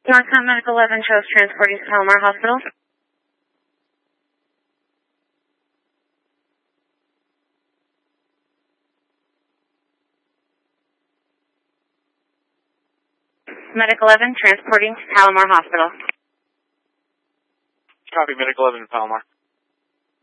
Northcom Medical 11 shows transporting to Palomar Hospital. Medic 11 transporting to Palomar Hospital. Copy, Medic 11 in Palomar.